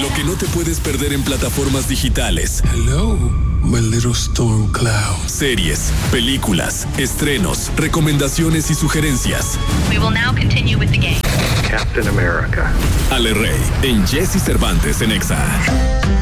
Lo que no te puedes perder en plataformas digitales. Hello, my little storm cloud. Series, películas, estrenos, recomendaciones y sugerencias. We will now continue with the game. Captain America. Ale Rey, en Jesse Cervantes en Exa.